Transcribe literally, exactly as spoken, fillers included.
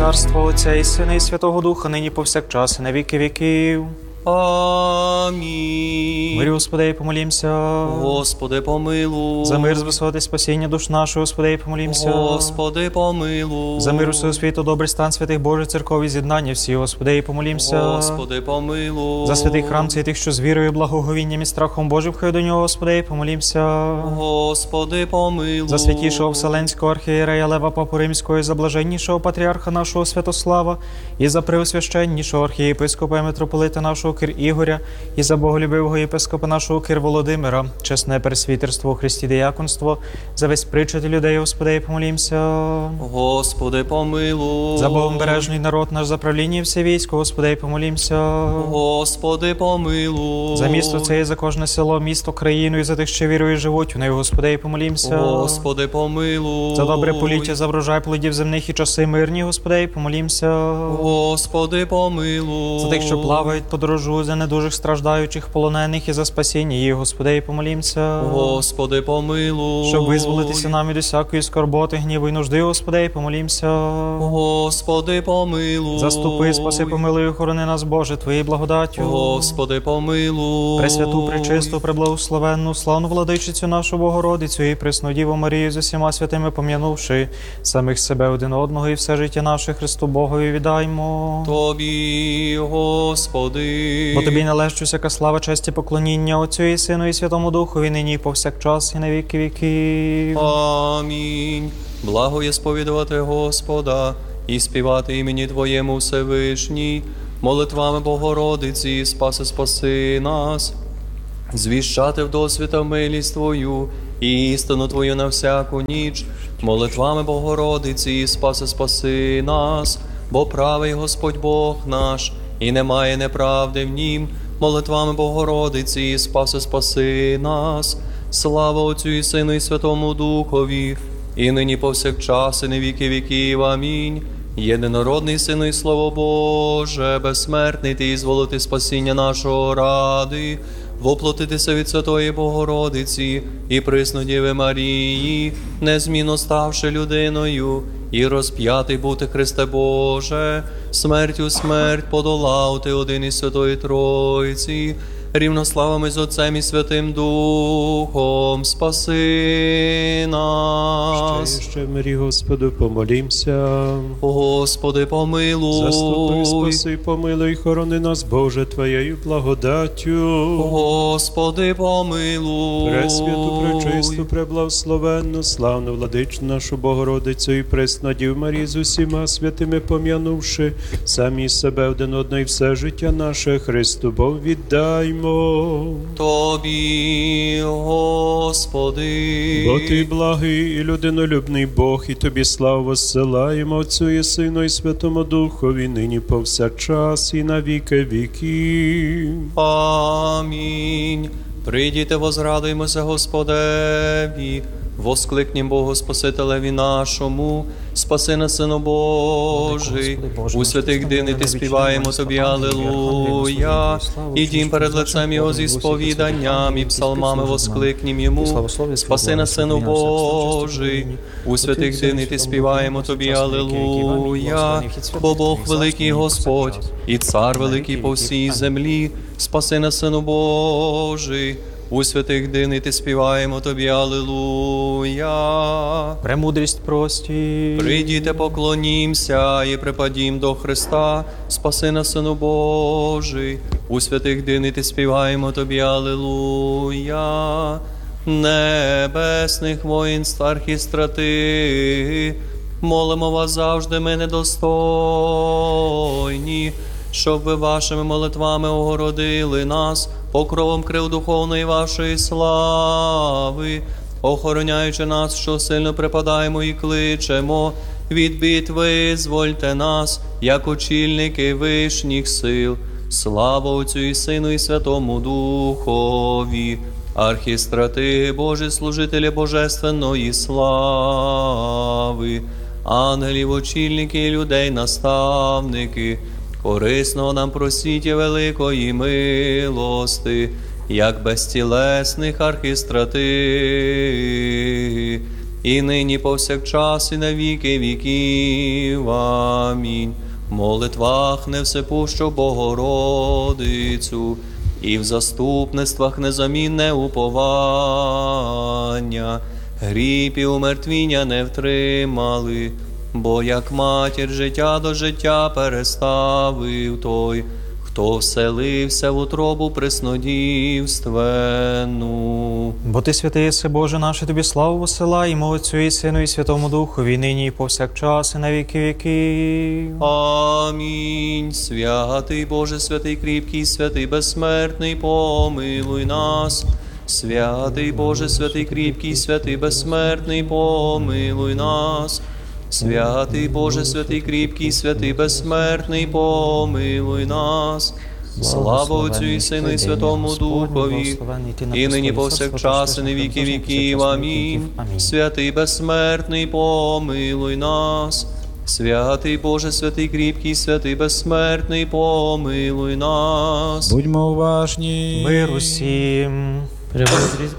царство Отця і Сина і Святого Духа, нині повсякчас і на віки віків. Амінь. Мирі, Господи, і помолімся. Господи, помилуй. За мир з висоти спасіння душ наших, Господи, і помолімся. Господи, помилуй. За мир усього світу, добрий стан святих Божих церков і з'єднання всі, Господи, і помолімся. Господи, помилуй. За святий храм святих, що з вірою, благоговінням і страхом Божим входять до нього, Господи, і помолімся. Господи, помилуй. За святішого Вселенського архієрея Лева Папу Римського, і за блаженнішого патріарха нашого Святослава, і за преосвященнішого архієпископа і митрополита нашого Кир Ігоря, і за боголюбивого єпископа нашого Кир Володимира, чесне пресвітерство у Христі дияконство, за весь причет людей, Господи, і помолімся. Господи, помилуй. За богомбережний народ наш, за правління і все військо, Господи, і помолімся. Господи, помилуй. За місто це і за кожне село, місто, країну, і за тих, що вірою живуть у неї, Господи, і помолімся. Господи, помилуй. За добре поліття, за врожай плодів земних і часи мирні, Господи, і помолімся. Господи, помилуй. За тих, що плавають, подорожують, за недужих страждаючих, полонених, і за спасіння їх, Господи, і помолімся. Господи, помилуй. Щоб визволитися нам від усякої скорботи, гніву і нужди, Господи, і помолімся. Господи, помилуй. Заступи, спаси, помилуй, охорони нас, Боже, Твоєю благодаттю. Господи, помилуй. Пресвяту, пречисту, преблагословенну, славну владичицю нашу Богородицю і пресну Діву Марію з усіма святими пом'янувши самих себе один одного і все життя наше Христу Богові віддаймо. Тобі, Господи. Бо Тобі належить усяка слава, честь і поклоніння Отцю і Сину і Святому Духові, нині і повсякчас і на віки віків. Амінь. Благо є сповідувати Господа і співати імені Твоєму Всевишній, молитвами Богородиці, спаси, спаси нас, звіщати в досвіта милість Твою і істину Твою на всяку ніч, молитвами Богородиці, спаси, спаси нас, бо правий Господь Бог наш, і немає неправди в Нім, молитвами Богородиці, спаси, спаси нас. Слава Отцю і Сину і Святому Духові, і нині повсякчас, і на віки віків. Амінь. Єдинородний Сину і Слово Боже, безсмертний Ти, ізволити спасіння нашого ради, воплотитися від Святої Богородиці і присну Діви Марії, незмінно ставши людиною, і розп'ятий бути, Христе Боже, смертю смерть подолав Ти один із Святої Тройці, рівнославами з Отцем і Святим Духом, спаси нас. Ще, ще в мирі, Господу, помолімся. Господи, помилуй. Заступи, спаси, помилуй, хорони нас, Боже, Твоєю благодаттю. Господи, помилуй. Пресвяту, пречисту, преблагословенну, славну владичну нашу Богородицю і пресну Діву Марію з усіма святими пом'янувши, самі себе один одного і все життя наше Христу Богу віддаймо. Тобі, Господи. Бо Ти благий і людинолюбний Бог, і Тобі славу воссилаємо Отцю і Сину і Святому Духові, нині повсякчас і на віки віків. Амінь. Прийдіте, возрадуймося Господеві, воскликнім Богу Спасителеві нашому, спаси нас, Сину Божий. У святих дни Ти співаємо Тобі, алілуя. Ідім перед лицем Його зі сповіданням і псалмами воскликнім Йому, спаси нас, Сину Божий. У святих дни Ти співаємо Тобі, алілуя. Бо Бог великий Господь і Цар великий по всій землі, спаси нас, Сину Божий. У святих дни Ти співаємо Тобі, алілуя. Премудрість прості. Прийдіте, поклонімся і припадім до Христа, спаси нас, Сину Божий. У святих дни Ти співаємо Тобі, алілуя. Небесних воїнств архістрати, молимо вас завжди, ми недостойні, щоб ви вашими молитвами огородили нас покровом крил духовної вашої слави, охороняючи нас, що сильно припадаємо і кличемо, від бід визвольте нас, як очільники вишніх сил. Слава Отцю і Сину і Святому Духові, архістрати, Божі служителі божественної слави, ангелів, очільники і людей, наставники, корисного нам просіть і великої милости, як безтілесних архістрати, і нині повсякчас, і на віки віків. Амінь. В молитвах невсепущу Богородицю, і в заступництвах незамінне уповання, гріб і умертвіння не втримали, бо як матір життя до життя переставив той, хто вселився в утробу преснодівственну. Бо ти святий єси, Боже наш, і тобі славу посилаємо, Отцю і Сину, і Святому Духу, і нині, і повсякчас, і на віки віків. Амінь. Святий Боже, святий кріпкий, святий безсмертний, помилуй нас. Святий Боже, святий кріпкий, святий безсмертний, помилуй нас. Святий Боже, святий кріпкий, святий безсмертний, помилуй нас. Слава Отцю і Сину, і Святому Духові, і нині повсякчас, і на віки віків. Амінь. Святий безсмертний, помилуй нас. Святий Боже, святий кріпкий, святий безсмертний, помилуй нас. Будьмо уважні. Мир усім. Приводріз